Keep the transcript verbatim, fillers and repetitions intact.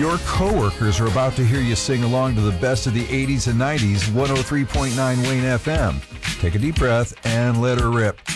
Your coworkers are about to hear you sing along to the best of the eighties and nineties, one oh three point nine Wayne F M. Take a deep breath and let her rip.